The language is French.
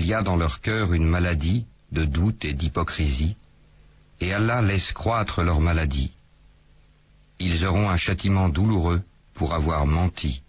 y a dans leur cœur une maladie de doute et d'hypocrisie, et Allah laisse croître leur maladie. Ils auront un châtiment douloureux pour avoir menti.